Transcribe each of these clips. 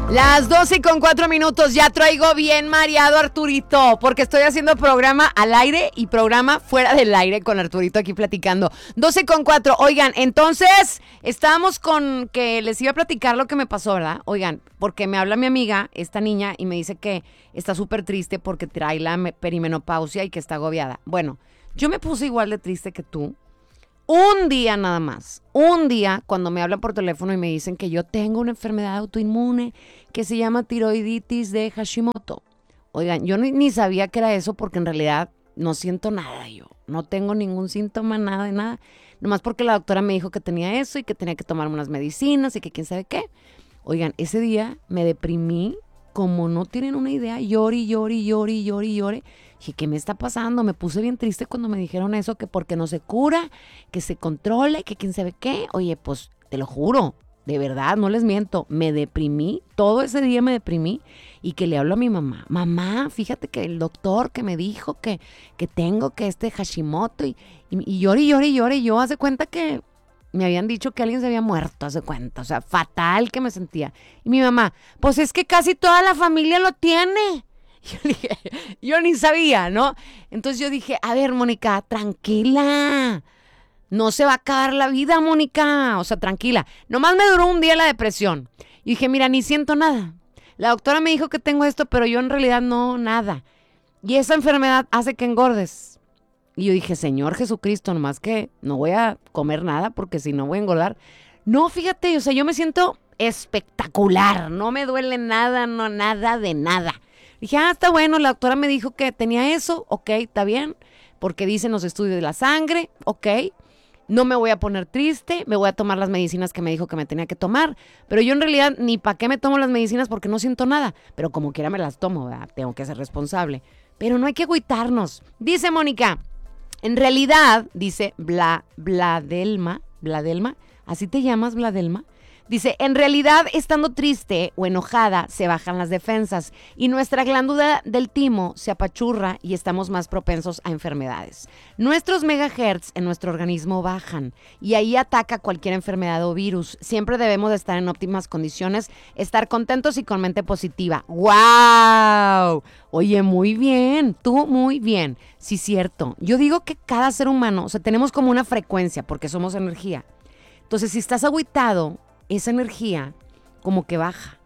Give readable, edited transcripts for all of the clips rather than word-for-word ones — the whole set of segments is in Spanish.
Las 12:04, ya traigo bien mareado a Arturito, porque estoy haciendo programa al aire y programa fuera del aire con Arturito aquí platicando. 12:04, oigan, entonces estábamos con que les iba a platicar lo que me pasó, ¿verdad? Oigan, porque me habla mi amiga, esta niña, y me dice que está súper triste porque trae la perimenopausia y que está agobiada. Bueno, yo me puse igual de triste que tú. Un día nada más, un día cuando me hablan por teléfono y me dicen que yo tengo una enfermedad autoinmune que se llama tiroiditis de Hashimoto. Oigan, yo ni sabía que era eso porque en realidad no siento nada yo. No tengo ningún síntoma, nada de nada. Nomás porque la doctora me dijo que tenía eso y que tenía que tomarme unas medicinas y que quién sabe qué. Oigan, ese día me deprimí como no tienen una idea. Llore. Dije, ¿qué me está pasando? Me puse bien triste cuando me dijeron eso, que porque no se cura, que se controle, que quién sabe qué. Oye, pues te lo juro, de verdad, no les miento, me deprimí, todo ese día me deprimí y que le hablo a mi mamá. Mamá, fíjate que el doctor que me dijo que tengo que Hashimoto y llore. Yo hace cuenta que me habían dicho que alguien se había muerto, hace cuenta, o sea, fatal que me sentía. Y mi mamá, pues es que casi toda la familia lo tiene. Yo ni sabía, ¿no? Entonces yo dije, a ver, Mónica, tranquila. No se va a acabar la vida, Mónica. O sea, tranquila. Nomás me duró un día la depresión. Y dije, mira, ni siento nada. La doctora me dijo que tengo esto, pero yo en realidad no, nada. Y esa enfermedad hace que engordes. Y yo dije, Señor Jesucristo, nomás que no voy a comer nada porque si no voy a engordar. No, fíjate, o sea, yo me siento espectacular. No me duele nada, no, nada de nada. Dije, está bueno, la doctora me dijo que tenía eso, ok, está bien, porque dicen los estudios de la sangre, ok, no me voy a poner triste, me voy a tomar las medicinas que me dijo que me tenía que tomar, pero yo en realidad ni para qué me tomo las medicinas porque no siento nada, pero como quiera me las tomo, ¿verdad? Tengo que ser responsable, pero no hay que agüitarnos. Dice Mónica, en realidad, dice Bladelma, ¿así te llamas, Bladelma? Dice, en realidad, estando triste o enojada, se bajan las defensas y nuestra glándula del timo se apachurra y estamos más propensos a enfermedades. Nuestros megahertz en nuestro organismo bajan y ahí ataca cualquier enfermedad o virus. Siempre debemos de estar en óptimas condiciones, estar contentos y con mente positiva. ¡Wow! Oye, muy bien, tú muy bien. Sí, cierto. Yo digo que cada ser humano, o sea, tenemos como una frecuencia porque somos energía. Entonces, si estás agüitado, esa energía como que baja.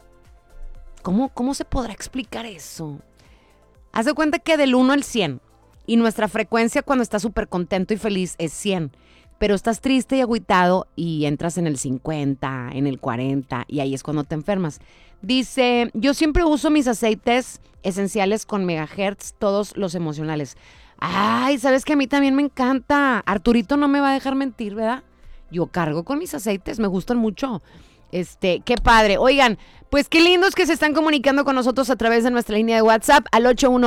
¿Cómo se podrá explicar eso? Haz de cuenta que del 1 al 100 y nuestra frecuencia cuando estás súper contento y feliz es 100, pero estás triste y agüitado y entras en el 50, en el 40 y ahí es cuando te enfermas. Dice, yo siempre uso mis aceites esenciales con megahertz, todos los emocionales. Ay, ¿sabes que a mí también me encanta? Arturito no me va a dejar mentir, ¿verdad? Yo cargo con mis aceites, me gustan mucho. Qué padre. Oigan, pues qué lindos que se están comunicando con nosotros a través de nuestra línea de WhatsApp al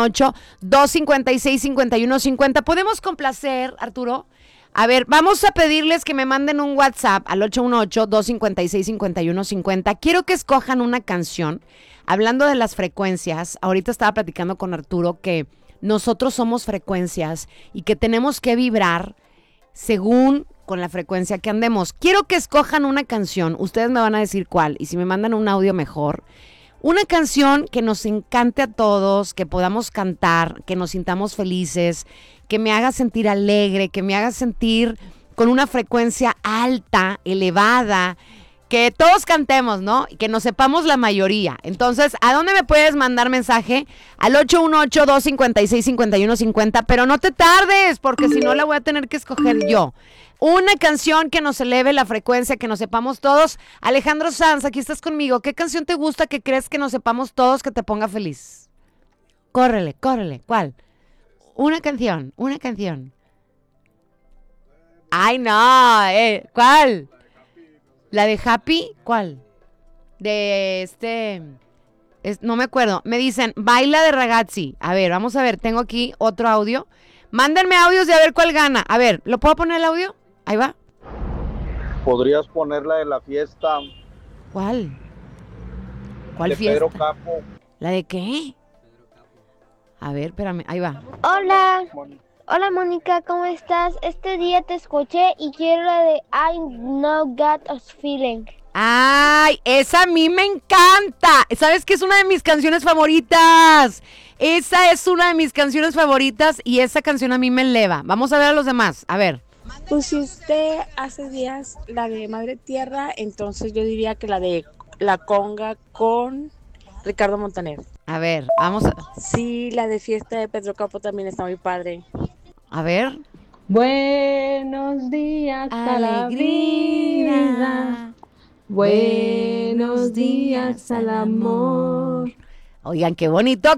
818-256-5150. ¿Podemos complacer, Arturo? A ver, vamos a pedirles que me manden un WhatsApp al 818-256-5150. Quiero que escojan una canción. Hablando de las frecuencias, ahorita estaba platicando con Arturo que nosotros somos frecuencias y que tenemos que vibrar según con la frecuencia que andemos. Quiero que escojan una canción, ustedes me van a decir cuál, y si me mandan un audio mejor. Una canción que nos encante a todos, que podamos cantar, que nos sintamos felices, que me haga sentir alegre, que me haga sentir con una frecuencia alta, elevada, que todos cantemos, ¿no? Y que nos sepamos la mayoría. Entonces, ¿a dónde me puedes mandar mensaje? Al 818-256-5150, pero no te tardes, porque si no la voy a tener que escoger yo. Una canción que nos eleve la frecuencia, que nos sepamos todos. Alejandro Sanz, aquí estás conmigo. ¿Qué canción te gusta que crees que nos sepamos todos que te ponga feliz? Córrele. ¿Cuál? Una canción. Ay, no. ¿Cuál? ¿La de Happy? ¿Cuál? No me acuerdo. Me dicen, baila de ragazzi. A ver, vamos a ver. Tengo aquí otro audio. Mándenme audios de a ver cuál gana. A ver, ¿lo puedo poner el audio? Ahí va. ¿Podrías ponerla de la fiesta? ¿Cuál? ¿Cuál de fiesta? Pedro Capo. ¿La de qué? A ver, espérame. Ahí va. Hola Mónica, ¿cómo estás? Este día te escuché y quiero la de I Know Got a Feeling. Ay, esa a mí me encanta. ¿Sabes qué es una de mis canciones favoritas? Esa es una de mis canciones favoritas y esa canción a mí me eleva. Vamos a ver a los demás. A ver. Pusiste hace días la de Madre Tierra, entonces yo diría que la de La Conga con Ricardo Montaner. A ver, vamos a... Sí, la de Fiesta de Pedro Capo también está muy padre. A ver. Buenos días a la vida. Buenos días al amor. Oigan, qué bonito